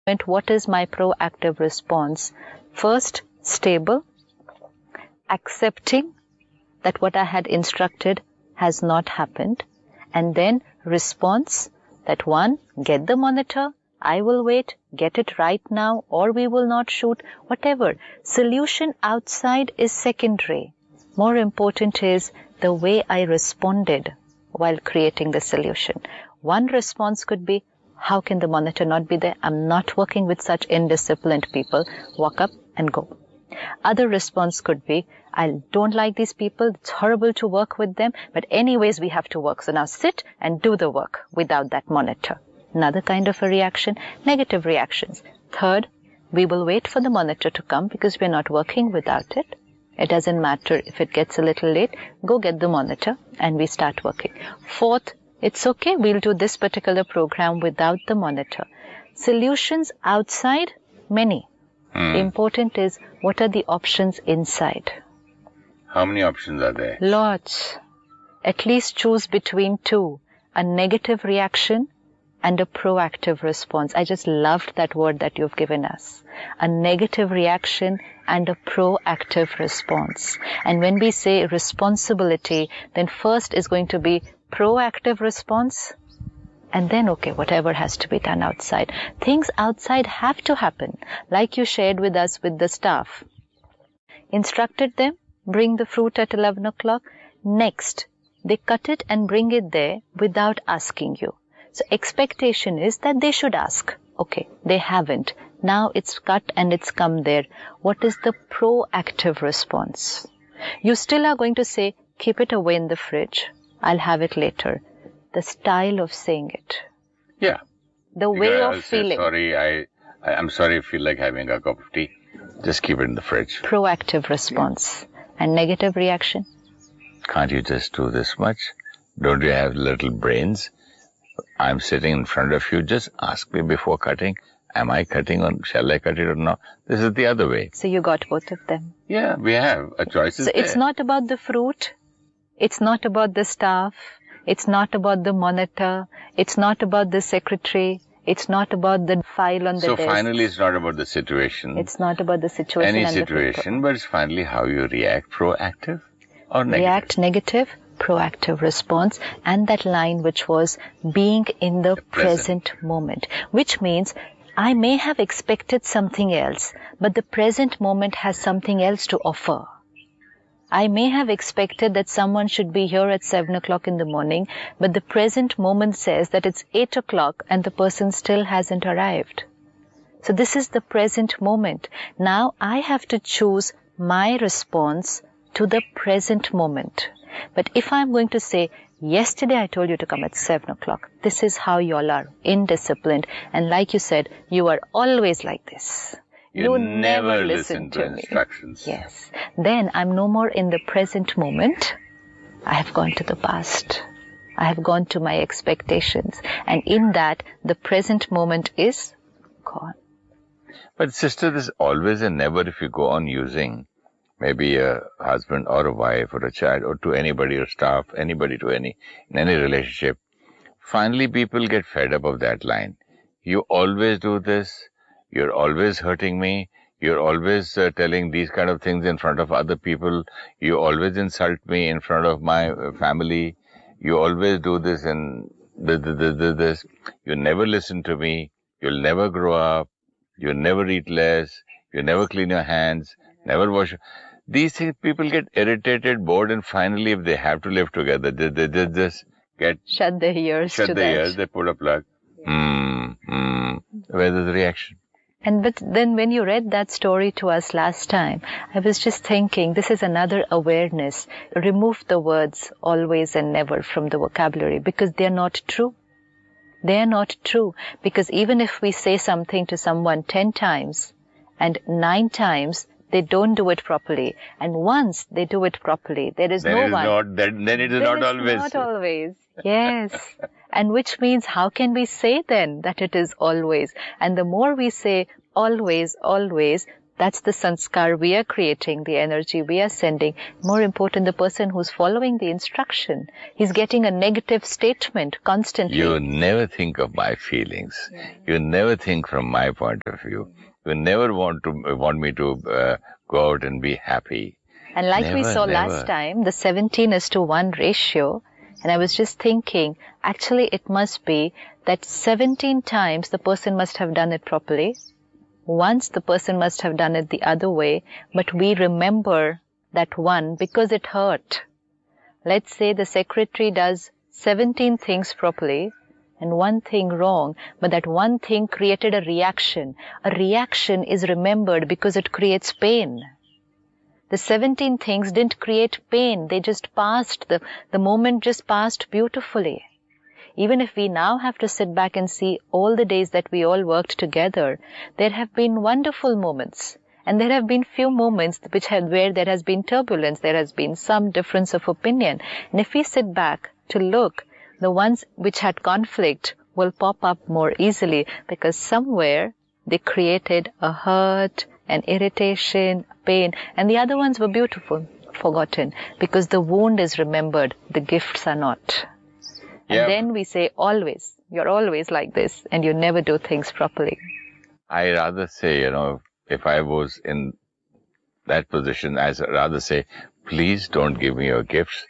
what is my proactive response? First, stable, accepting that what I had instructed has not happened, and then response that one, get the monitor, I will wait, get it right now, or we will not shoot, whatever. Solution outside is secondary. More important is the way I responded while creating the solution. One response could be, how can the monitor not be there? I'm not working with such indisciplined people. Walk up and go. Other response could be, I don't like these people, it's horrible to work with them, but anyways we have to work. So now sit and do the work without that monitor. Another kind of a reaction, negative reactions. Third, we will wait for the monitor to come because we're not working without it. It doesn't matter if it gets a little late, go get the monitor and we start working. Fourth, it's okay, we'll do this particular program without the monitor. Solutions outside, many. Important is, what are the options inside? How many options are there? Lots. At least choose between two, a negative reaction and a proactive response. I just loved that word that you've given us. A negative reaction and a proactive response. And when we say responsibility, then first is going to be proactive response, and then, okay, whatever has to be done outside. Things outside have to happen, like you shared with us with the staff. Instructed them, bring the fruit at 11 o'clock. Next, they cut it and bring it there without asking you. So expectation is that they should ask. Okay, they haven't. Now it's cut and it's come there. What is the proactive response? You still are going to say, keep it away in the fridge. I'll have it later. The style of saying it. Yeah. The way of feeling. Sorry, I'm sorry, I feel like having a cup of tea. Just keep it in the fridge. Proactive response. And negative reaction? Can't you just do this much? Don't you have little brains? I'm sitting in front of you. Just ask me before cutting. Am I cutting or shall I cut it or not? This is the other way. So you got both of them. Yeah, we have. A choice is So there. it's not about the fruit. It's not about the staff. It's not about the monitor. It's not about the secretary. It's not about the file on the desk. So finally, it's not about the situation. It's not about the situation. Any situation, but it's finally how you react, proactive or negative. React negative, proactive response, and that line which was being in the present moment, which means I may have expected something else, but the present moment has something else to offer. I may have expected that someone should be here at 7 o'clock in the morning, but the present moment says that it's 8 o'clock and the person still hasn't arrived. So this is the present moment. Now I have to choose my response to the present moment. But if I'm going to say, yesterday I told you to come at 7 o'clock, this is how you all are, indisciplined. And like you said, you are always like this. You never listen to instructions. Yes. Then I'm no more in the present moment. I have gone to the past. I have gone to my expectations. And in that, the present moment is gone. But sister, there's always a never if you go on using maybe a husband or a wife or a child or to anybody or staff, anybody to in any relationship. Finally, people get fed up of that line. You always do this. You're always hurting me. You're always telling these kind of things in front of other people. You always insult me in front of my family. You always do this and this. You never listen to me. You'll never grow up. You'll never eat less. You never clean your hands. Never wash. These things, people get irritated, bored, and finally, if they have to live together, they just get... Shut their ears to that. Shut their ears, they put a plug. Where's the reaction? But then when you read that story to us last time, I was just thinking, this is another awareness. Remove the words always and never from the vocabulary because they're not true. They're not true because even if we say something to someone 10 times and 9 times, they don't do it properly. And once they do it properly, there is no one. Then it is not always. Not always. Yes. And which means how can we say then that it is always? And the more we say always, always, That's the sanskar we are creating, the energy we are sending. More important, the person who's following the instruction. He's getting a negative statement constantly. You never think of my feelings. You never think from my point of view. You never want me to go out and be happy. And like we saw last time, the 17:1 ratio, and I was just thinking, actually it must be that 17 times the person must have done it properly. Once the person must have done it the other way, but we remember that one because it hurt. Let's say the secretary does 17 things properly and one thing wrong, but that one thing created a reaction. A reaction is remembered because it creates pain. The 17 things didn't create pain. They just passed. The moment just passed beautifully. Even if we now have to sit back and see all the days that we all worked together, there have been wonderful moments. And there have been few moments where there has been turbulence, there has been some difference of opinion. And if we sit back to look, the ones which had conflict will pop up more easily because somewhere they created a hurt, an irritation, pain, and the other ones were beautiful, forgotten, because the wound is remembered, the gifts are not. And then we say, always, you're always like this, and you never do things properly. I rather say, if I was in that position, I'd rather say, please don't give me your gifts.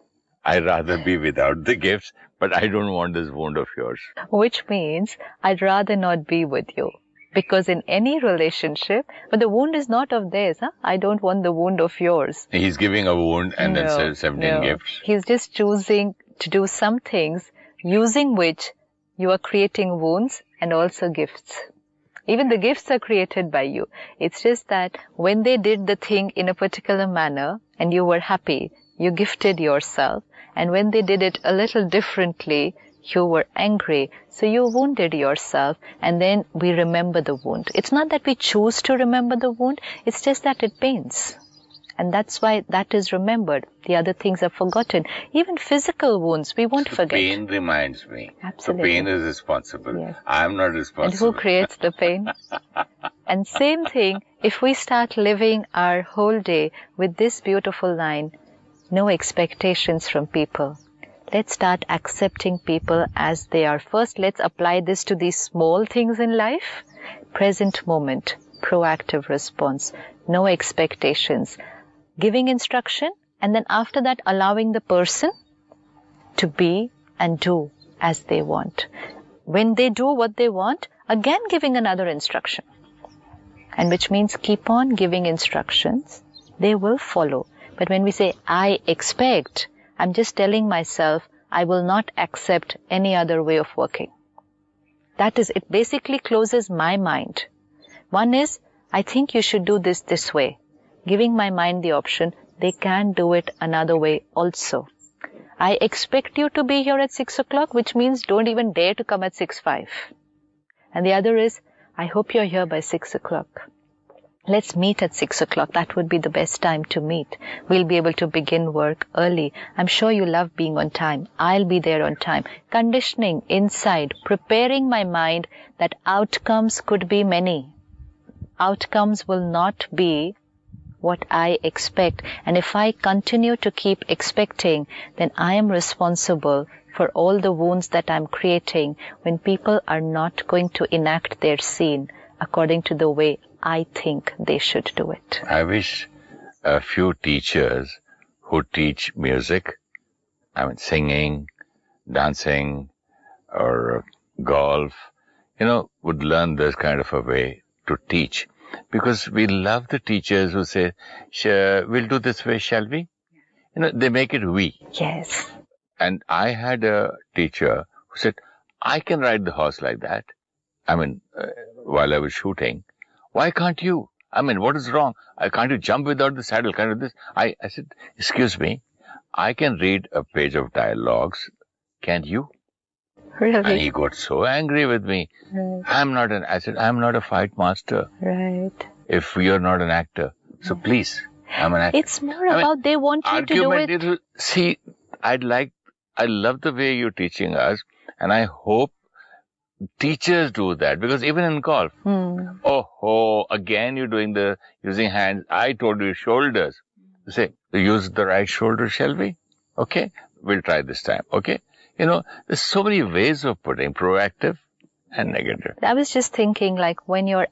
I'd rather be without the gifts, but I don't want this wound of yours. Which means, I'd rather not be with you. Because in any relationship, but the wound is not of theirs. I don't want the wound of yours. He's giving a wound and then says 17 gifts. He's just choosing to do some things using which you are creating wounds and also gifts. Even the gifts are created by you. It's just that when they did the thing in a particular manner and you were happy, you gifted yourself. And when they did it a little differently, you were angry. So you wounded yourself and then we remember the wound. It's not that we choose to remember the wound. It's just that it pains. And that's why that is remembered. The other things are forgotten. Even physical wounds, we won't forget. Pain reminds me. Absolutely. So pain is responsible. Yes. I'm not responsible. And who creates the pain? And same thing, if we start living our whole day with this beautiful line, no expectations from people. Let's start accepting people as they are. First, let's apply this to these small things in life. Present moment, proactive response, no expectations. Giving instruction, and then after that allowing the person to be and do as they want. When they do what they want, again giving another instruction. And which means keep on giving instructions, they will follow. But when we say, I expect, I'm just telling myself, I will not accept any other way of working. That is, it basically closes my mind. One is, I think you should do this way. Giving my mind the option, they can do it another way also. I expect you to be here at 6 o'clock, which means don't even dare to come at 6:05. And the other is, I hope you're here by 6 o'clock. Let's meet at 6 o'clock. That would be the best time to meet. We'll be able to begin work early. I'm sure you love being on time. I'll be there on time. Conditioning inside, preparing my mind that outcomes could be many. Outcomes will not be what I expect. And if I continue to keep expecting, then I am responsible for all the wounds that I'm creating when people are not going to enact their scene according to the way I think they should do it. I wish a few teachers who teach music, singing, dancing, or golf, would learn this kind of a way to teach. Because we love the teachers who say, we'll do this way, shall we? They make it we. Yes. And I had a teacher who said, I can ride the horse like that. While I was shooting. Why can't you? What is wrong? Can't you jump without the saddle? Can't you this? I said, excuse me, I can read a page of dialogues. Can't you? Really? And he got so angry with me. Right. I said, I'm not a fight master. Right. If you're not an actor. So please, I'm an actor. It's more about they want you to do it. See, I love the way you're teaching us, and I hope teachers do that, because even in golf, again you're doing using hands. I told you shoulders. You say, use the right shoulder, shall we? Okay, we'll try this time. Okay. There's so many ways of putting proactive and negative. I was just thinking, like, when you're